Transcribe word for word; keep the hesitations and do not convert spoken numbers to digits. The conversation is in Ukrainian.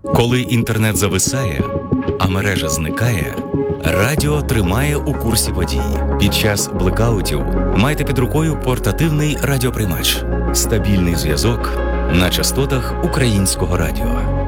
Коли інтернет зависає, а мережа зникає, радіо тримає у курсі подій. Під час блекаутів майте під рукою портативний радіоприймач. Стабільний зв'язок на частотах Українського радіо.